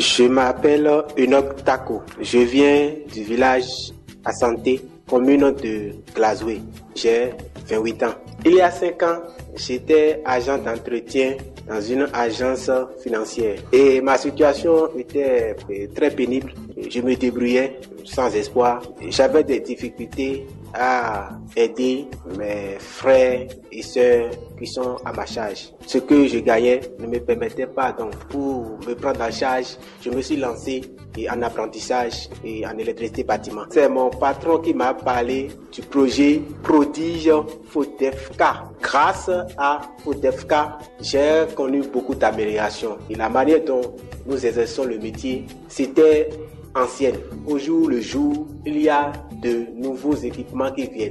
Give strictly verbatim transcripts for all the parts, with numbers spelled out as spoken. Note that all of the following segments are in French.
Je m'appelle Enoch Tako. Je viens du village à Santé, commune de Glazoué. J'ai vingt-huit ans. Il y a cinq ans, j'étais agent d'entretien dans une agence financière. Et ma situation était très pénible. Je me débrouillais sans espoir. J'avais des difficultés à aider mes frères et sœurs qui sont à ma charge. Ce que je gagnais ne me permettait pas, donc pour me prendre en charge, je me suis lancé en apprentissage et en électricité bâtiment. C'est mon patron qui m'a parlé du projet Prodige FODEFK. Grâce à FODEFK, j'ai connu beaucoup d'améliorations. Et la manière dont nous exerçons le métier, c'était ancienne. Au jour le jour, il y a de nouveaux équipements qui viennent.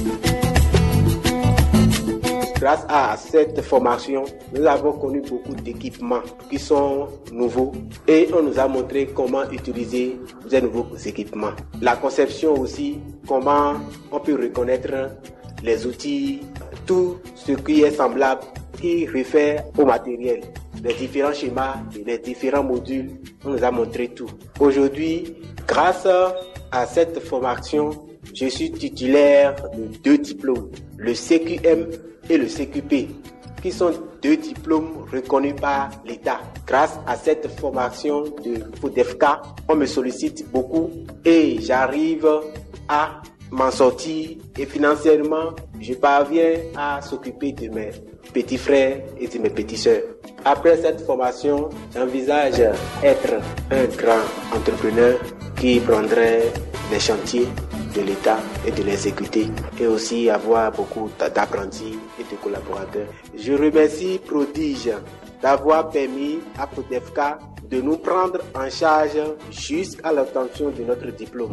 Grâce à cette formation, nous avons connu beaucoup d'équipements qui sont nouveaux et on nous a montré comment utiliser ces nouveaux équipements. La conception aussi, comment on peut reconnaître les outils, tout ce qui est semblable, qui réfère au matériel, les différents schémas, les différents modules, on nous a montré tout. Aujourd'hui, grâce à cette formation, je suis titulaire de deux diplômes, le C Q M et le C Q P, qui sont deux diplômes reconnus par l'État. Grâce à cette formation de FODEFK, on me sollicite beaucoup et j'arrive à m'en sortir et financièrement, je parviens à s'occuper de mes petits frères et de mes petites sœurs. Après cette formation, j'envisage être un grand entrepreneur qui prendrait les chantiers de l'État et de l'exécuter et aussi avoir beaucoup d'apprentis et de collaborateurs. Je remercie Prodige d'avoir permis à FODEFK de nous prendre en charge jusqu'à l'obtention de notre diplôme.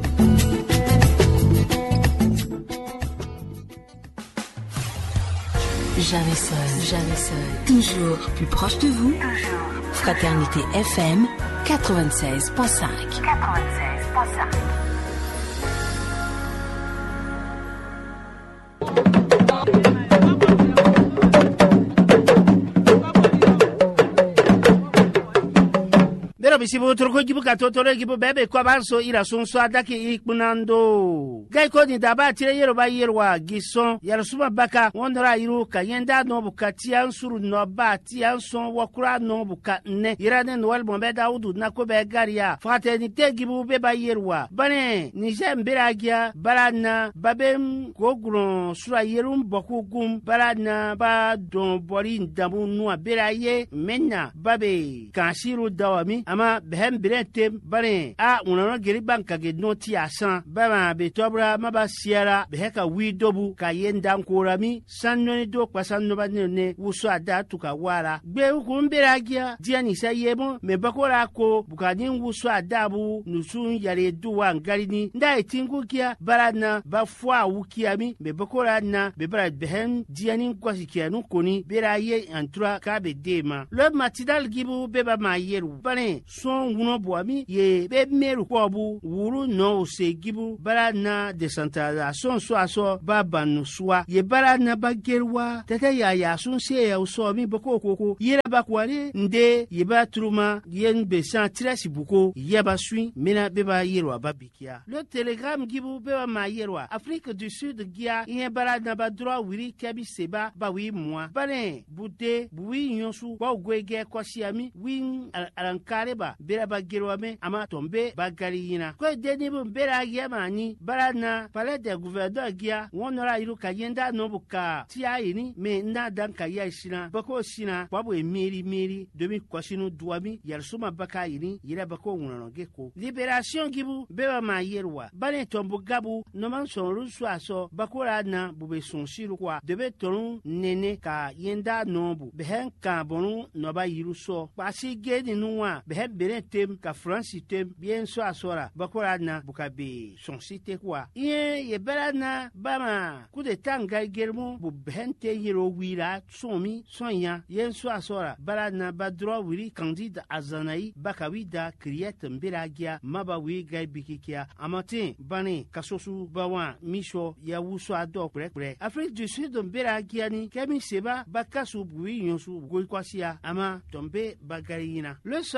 Jamais seul, jamais seul, toujours plus proche de vous. Toujours. Fraternité F M quatre-vingt-seize virgule cinq. quatre-vingt-seize virgule cinq. Bisibu turko jibu katotoro jibu bebe kwa banso ira sunso adaki ikpunando. Gai kodi daba tire yero ba yerwa gison yarusuma baka wondra iru kayenda no bukati ansuru no ba ti anson wakura no buka ne irane noel bombe daudu na ko be garia fraternité jibu be ba yerwa bane nijem beragia barana babem gogron sura yerum boku gum barana ba don bori ndamu no beraye menna babe kansiru dawami ama behem biretem bare a unono geri banka ge noti asan bama be tobra maba siara beheka widobu ka yenda nkorami sannoni do kwasanno banene wuso ada tuka wara gbe ku mberagia diani sayemo me bakora ko bukani wuso adabu nusun yare duwa ngarini nda etingu kia barana bafwa wukiami me bakora na be bara behem diani kwasikia nu koni beraye antura ka be dema le matidal gibu beba mayeru bare son wuno boami ye be meru kobu wuru no se gibu bara na decentralisation so aso babanu soa ye bara na bagerwa tete ya ya sun se ya so mi boko koko ye ba kware nde ye ba truma yen be san tresi buko ye ba sui mena be ba yerwa babikia le telegram gibu be ba ma yerwa Afrique du Sud gia ye bara na ba droit wiri kabi seba ba wi moi bare bude buwi nyonsu ba gwege kwasiami win alankare ba bera bagirwa me ama tombe bagari yina ko deni bu bera yamani barana pale de gouverneur gia wonora iru kayenda nobuka tia yini me na dan kaya shina bako shina babo emiri miri demi kwashinu duami yarsuma baka yini yira bako wonono geko libération gibu beba ma yerwa bane tombu gabu no man son rusu aso bakora na bube son shiru kwa debe tonu nene ka yenda nobu behen ka bonu no ba yiru so pasi gedi nuwa behen bere tem ka franci tem bien so asora bakora na bukabe son site kwa ye ye bera na bama ku de tanga germu bu bente yero wira somi sonya yen so asora bara na badro wiri candide azanai bakawida kriet mbiragia mabawi gai bikikia amatin bani kasosu bawa misho ya wuso ado prekre Afrique du Sud mbiragia ni kemi seba bakasu bui yonsu goi kwasia ama tombe bagarina le soleil benin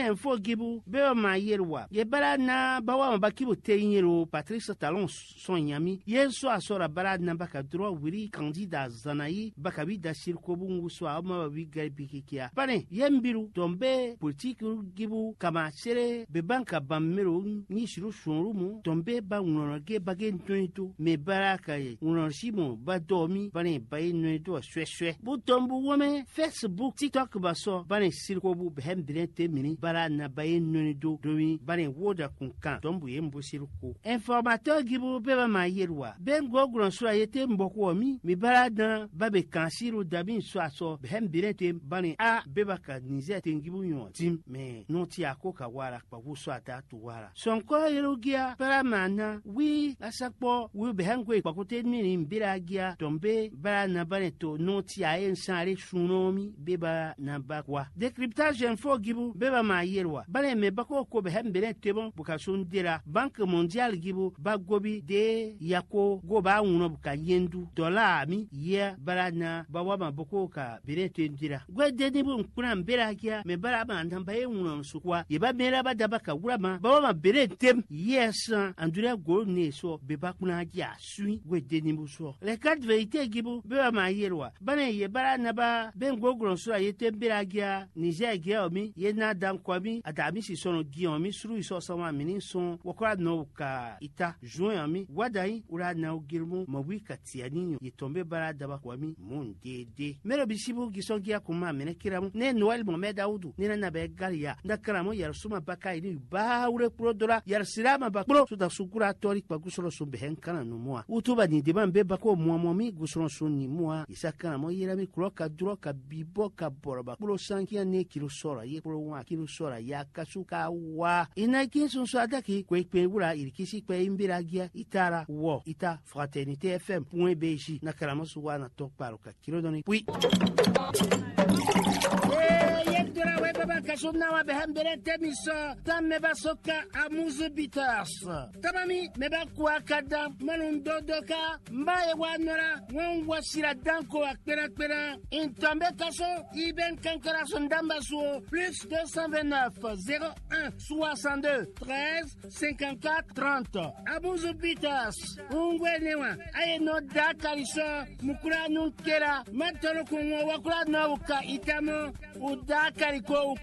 info gibu beba ma yerwa ye bara na bawa ba kibu tenyero Patrice Talon son yami ye so asora bara na baka droit wiri candidat zanayi baka bi da sirkobu nguso ama bi gaibikikia pane yembiru tombe politique gibu kama sere be banka bammero ni shiru shonrumu tombe ba unoge bagen tonito me baraka ye unoshimo ba domi bane bay noito sweswe bu tombu wome Facebook TikTok baso bane sirkobu behem direte mini bara na bay noito domi bane woda kunkan tombu yembo sirko informateur gibu beba ma yerwa ben gogron so ayete mboko mi mi bara dan babe kansiru dabin so aso behem direte bane a beba ka nize tengibu nyo tim me noti akoka wara pa wuso ata tu wara sonko yerugia para mana wi asakpo wi behangwe pakote mini mbira gia tombe bara na bane to noti a ensare sunomi beba na bakwa decryptage info gibu beba ma yerwa bane me bako ko behem bene tebon bukasun dira banque mondiale gibu bagobi de yako go ba uno buka yendu dollar mi ye bara na bawa ma boko ka bene tendira gwe de ni bu kuna mbira gia me bara ba ndamba ye uno sukwa ye ba mera ba dabaka wurama bawa ma bene tem yes andura go ne so beba kuna gia sui gwe de ni bu so le quatre vérité gibu beba ma yerwa bane ye bara na ba ben go gron so ye tembira gia Niger gia mi ye na dam kwami adami si sono gia mi suru iso sama minin son wakora no ka ita juin ami wadai ura na girmu mawi katiani ye tombe bara daba kwami mon dede mero bisibu giso gia kuma mene kiramu ne Noel Mohamed Audu ne na be galia ndakaramo yar suma baka ini ba ure pro dola yar sirama ba pro suda sukura tori pa gusoro so behen kana no moa utuba ni deba mbe bako mo mo mi gusoro so ni moa isaka mo yera mi kroka droka bibo ka borba pro sankia ne kilo sora ye pro wa kilo sora ya kasuka wa ina kinso so adaki kwe kwe wura irikisi kwe imbira gia itara wo ita fraternité fm point b j na karamo so wa na tok paro ka kilo doni puis yekdora webaba kasumna wa behambere temiso tamme basoka amuzu bitters tamami meba kwa kada manundodoka mbaye wanora won wasira danko akpera akpera intombe kaso iben kankara sondamba so plus deux cent vingt-neuf zéro un soixante-deux treize cinquante-quatre trente amuzu bitters ungwenewa aye no dakariso mukura nunkera matoro kunwa wakura no uka itamo udakari ko